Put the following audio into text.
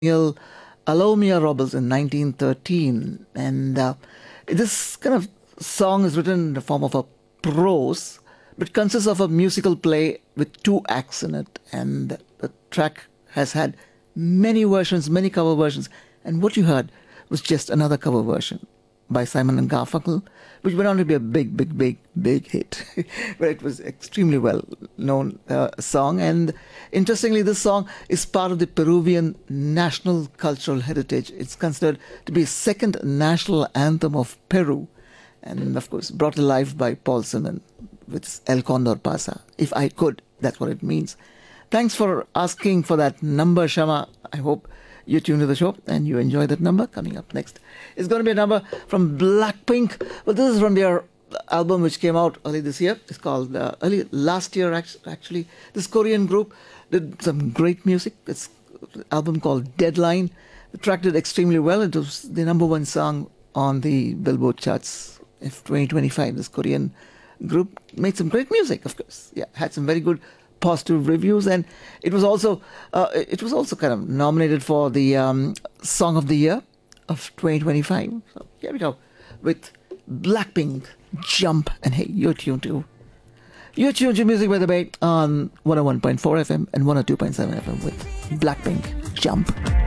Neil Alomia Roberts in 1913. And this kind of song is written in the form of a prose, but consists of a musical play with two acts in it. And the track has had many versions, many cover versions. And what you heard was just another cover version by Simon and Garfunkel, which went on to be a big hit. But it was extremely well known song. And interestingly, this song is part of the Peruvian national cultural heritage. It's considered to be second national anthem of Peru. And of course, brought to life by Paul Simon with El Condor Pasa. If I could, that's what it means. Thanks for asking for that number, Shama. I hope you tune to the show and you enjoy that number. Coming up next is going to be a number from Blackpink. Well, this is from their album which came out early this year. It's called early last year actually. This Korean group did some great music. It's an album called Deadline. The track did extremely well. It was the number one song on the Billboard charts of 2025. This Korean group made some great music, of course. Yeah, had some very good positive reviews, and it was also kind of nominated for the Song of the Year of 2025. So here we go with Blackpink, Jump. And hey, you're tuned to Music by the Bay on 101.4 FM and 102.7 FM with Blackpink, Jump.